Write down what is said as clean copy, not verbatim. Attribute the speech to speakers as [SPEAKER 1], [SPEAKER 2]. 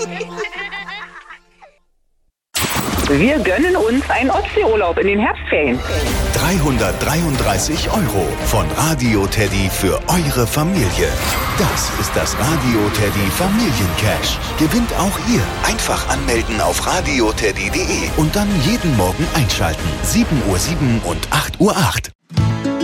[SPEAKER 1] Wir gönnen uns einen Ostseeurlaub in den Herbstferien.
[SPEAKER 2] 333 € von Radio Teddy für eure Familie. Das ist das Radio Teddy Familiencash. Gewinnt auch ihr. Einfach anmelden auf radioteddy.de und dann jeden Morgen einschalten. 7:07 und 8:08 Uhr.